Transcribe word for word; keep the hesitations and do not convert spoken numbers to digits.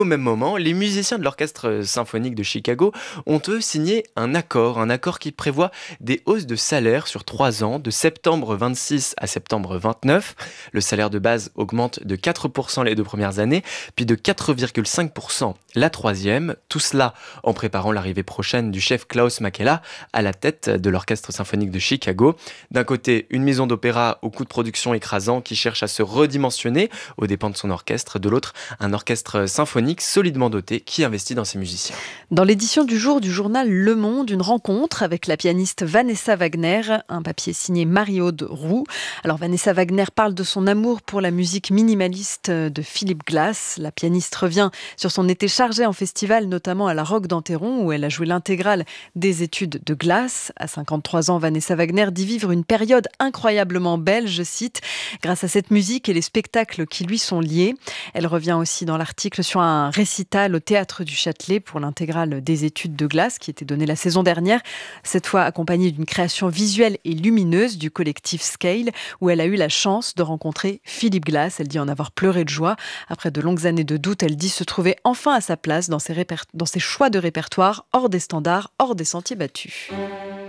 Au même moment, les musiciens de l'Orchestre symphonique de Chicago ont eux signé un accord, un accord qui prévoit des hausses de salaire sur trois ans, de septembre vingt-six à septembre vingt-neuf. Le salaire de base augmente de quatre pour cent les deux premières années, puis de quatre virgule cinq pour cent la troisième. Tout cela en préparant l'arrivée prochaine du chef Klaus Makela à la tête de l'Orchestre symphonique de Chicago. D'un côté, une maison d'opéra au coût de production écrasant qui cherche à se redimensionner aux dépens de son orchestre. De l'autre, un orchestre symphonique solidement doté qui investit dans ses musiciens. Dans l'édition du jour du journal Le Monde, une rencontre avec la pianiste Vanessa Wagner, un papier signé Marie-Aude Roux. Alors Vanessa Wagner parle de son amour pour la musique minimaliste de Philip Glass. La pianiste revient sur son été chargé en festival, notamment à la Roque d'Enterron, où elle a joué l'intégrale des études de Glass. À cinquante-trois ans, Vanessa Wagner dit vivre une période incroyablement belle, je cite, grâce à cette musique et les spectacles qui lui sont liés. Elle revient aussi dans l'article sur un récital au Théâtre du Châtelet pour l'intégrale des études de Glass qui était donnée la saison dernière, cette fois accompagnée d'une création visuelle et lumineuse du collectif Scale, où elle a eu la chance de rencontrer Philip Glass. Elle dit en avoir pleuré de joie. Après de longues années de doute, elle dit se trouver enfin à sa place dans ses, réper- dans ses choix de répertoire, hors des standards, hors des sentiers battus.